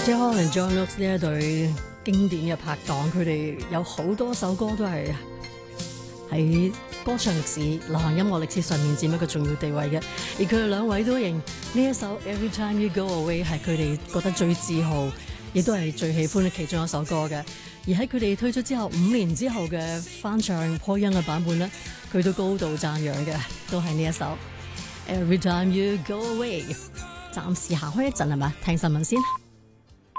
Daryl and John Lukes 呢一對經典嘅拍檔，佢哋有好多首歌都係喺歌唱歷史、流行音樂歷史上面佔一個重要地位嘅。而佢哋兩位都認呢一首 Every Time You Go Away 係佢哋覺得最自豪，亦都係最喜歡嘅其中一首歌嘅。而喺佢哋推出之後5年之後嘅翻唱 Paul Young 嘅版本咧，佢都高度讚揚嘅，都係呢一首 Every Time You Go Away。暫時行開一陣係咪？聽新聞先。